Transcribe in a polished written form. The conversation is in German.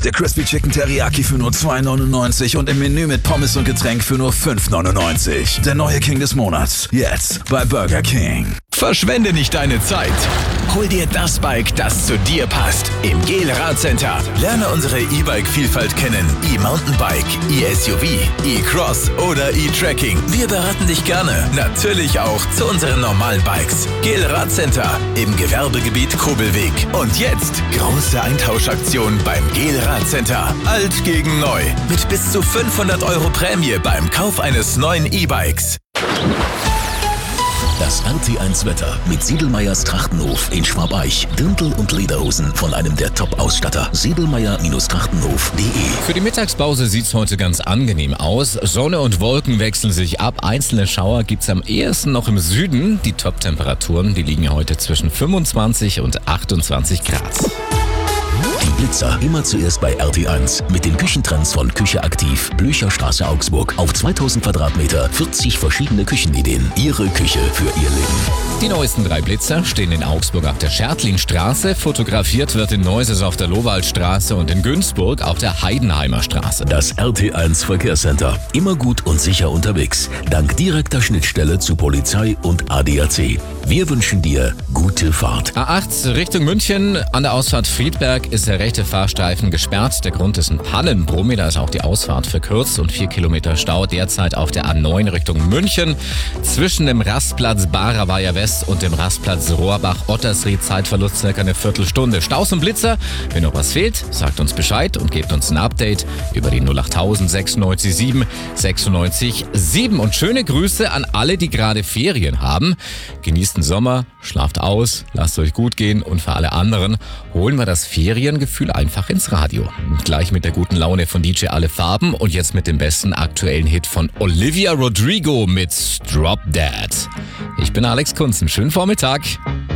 Der Crispy Chicken Teriyaki für nur $2,99 und im Menü mit Pommes und Getränk für nur $5,99. Der neue King des Monats. Jetzt bei Burger King. Verschwende nicht deine Zeit. Hol dir das Bike, das zu dir passt. Im GEL Radcenter. Lerne unsere E-Bike-Vielfalt kennen. E-Mountainbike, E-SUV, E-Cross oder E-Trekking. Wir beraten dich gerne. Natürlich auch zu unseren normalen Bikes. GEL Radcenter im Gewerbegebiet Kobelweg. Und jetzt große Eintauschaktion beim GEL Radcenter. Alt gegen neu. Mit bis zu 500 € Prämie beim Kauf eines neuen E-Bikes. Das RT1-Wetter mit Siedelmeyers Trachtenhof in Schwabeich. Dirndl und Lederhosen von einem der Top-Ausstatter. Siedelmeyer-Trachtenhof.de. Für die Mittagspause sieht's heute ganz angenehm aus. Sonne und Wolken wechseln sich ab. Einzelne Schauer gibt's am ehesten noch im Süden. Die Top-Temperaturen, die liegen heute zwischen 25 und 28 Grad. Die Blitzer immer zuerst bei RT1 mit den Küchentrends von Küche aktiv, Blücherstraße Augsburg. Auf 2000 Quadratmeter 40 verschiedene Küchenideen. Ihre Küche für Ihr Leben. Die neuesten 3 Blitzer stehen in Augsburg auf der Schertlinstraße. Fotografiert wird in Neuses auf der Lowaldstraße und in Günzburg auf der Heidenheimer Straße. Das RT1 Verkehrscenter. Immer gut und sicher unterwegs. Dank direkter Schnittstelle zu Polizei und ADAC. Wir wünschen dir gute Fahrt. A8 Richtung München. An der Ausfahrt Friedberg ist der rechte Fahrstreifen gesperrt. Der Grund ist ein Pannenbrummi. Da ist auch die Ausfahrt verkürzt und 4 Kilometer Stau derzeit auf der A9 Richtung München. Zwischen dem Rastplatz Baraweier West und dem Rastplatz Rohrbach-Ottersried Zeitverlust circa eine Viertelstunde. Staus und Blitzer. Wenn noch was fehlt, sagt uns Bescheid und gebt uns ein Update über die 08000 96 7 96 7. Und schöne Grüße an alle, die gerade Ferien haben. Genießt den Sommer, schlaft aus, lasst euch gut gehen und für alle anderen holen wir das Feriengefühl einfach ins Radio. Gleich mit der guten Laune von DJ Alle Farben und jetzt mit dem besten aktuellen Hit von Olivia Rodrigo mit Drop Dead. Ich bin Alex Kunzen. Schönen Vormittag.